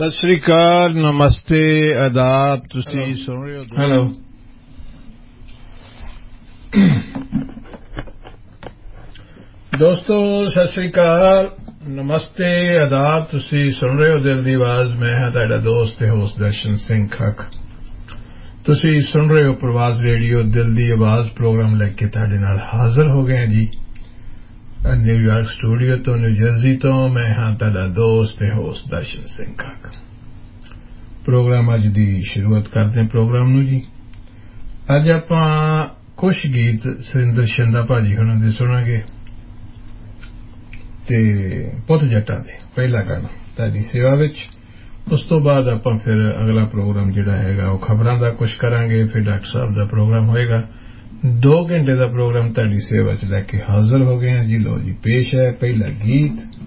ਸਤਿ ਸ੍ਰੀ ਅਕਾਲ, ਨਮਸਤੇ, ਆਦਾਬ। ਤੁਸੀਂ ਸੁਣ ਰਹੇ ਹੋ? ਹੈਲੋ ਦੋਸਤੋ, ਸਤਿ ਸ੍ਰੀ ਅਕਾਲ, ਨਮਸਤੇ, ਆਦਾਬ। ਤੁਸੀਂ ਸੁਣ ਰਹੇ ਹੋ ਦਿਲ ਦੀ ਆਵਾਜ਼। ਮੈਂ ਹਾਂ ਤੁਹਾਡਾ ਦੋਸਤ ਤੇ ਹੋਸਟ ਦਰਸ਼ਨ ਸਿੰਘ ਖੱਖ। ਤੁਸੀਂ ਸੁਣ ਰਹੇ ਹੋ ਪ੍ਰਵਾਜ਼ ਰੇਡੀਓ ਦਿਲ ਦੀ ਆਵਾਜ਼ ਪ੍ਰੋਗਰਾਮ ਲੈ ਕੇ ਤੁਹਾਡੇ ਨਾਲ ਹਾਜ਼ਰ ਹੋ ਗਏ ਜੀ ਨਿਊਯਾਰਕ ਸਟੂਡੀਓ ਤੋਂ, ਨਿਊ ਜਰਸੀ ਤੋਂ। ਮੈਂ ਹਾਂ ਤੁਹਾਡਾ ਦੋਸਤ ਤੇ ਹੋਸਟ ਦਰਸ਼ਨ ਸਿੰਘ ਖੱਖ। ਪ੍ਰੋਗਰਾਮ ਅੱਜ ਦੀ ਸ਼ੁਰੂਆਤ ਕਰਦੇ ਹਾਂ ਪ੍ਰੋਗਰਾਮ ਨੂੰ ਜੀ। ਅੱਜ ਆਪਾਂ ਕੁਝ ਗੀਤ ਸੁਰਿੰਦਰ ਸ਼ਿੰਦਾ ਭਾਜੀ ਹੁਣਾਂ ਦੇ ਸੁਣਾਂਗੇ ਤੇ ਪੁੱਤ ਜੱਟਾਂ ਦੇ ਪਹਿਲਾ ਗਾਣਾ ਤੁਹਾਡੀ ਸੇਵਾ ਵਿੱਚ। ਉਸ ਤੋਂ ਬਾਅਦ ਆਪਾਂ ਫਿਰ ਅਗਲਾ ਪ੍ਰੋਗਰਾਮ ਜਿਹੜਾ ਹੈਗਾ ਉਹ ਖਬਰਾਂ ਦਾ ਕੁਝ ਕਰਾਂਗੇ। ਫਿਰ ਡਾਕਟਰ ਸਾਹਿਬ ਦਾ ਪ੍ਰੋਗਰਾਮ ਹੋਏਗਾ। 2 ਘੰਟੇ ਦਾ ਪ੍ਰੋਗਰਾਮ ਤੁਹਾਡੀ ਸੇਵਾ 'ਚ ਲੈ ਕੇ ਹਾਜ਼ਰ ਹੋ ਗਏ ਹਾਂ ਜੀ। ਲਓ ਜੀ, ਪੇਸ਼ ਹੈ ਪਹਿਲਾ ਗੀਤ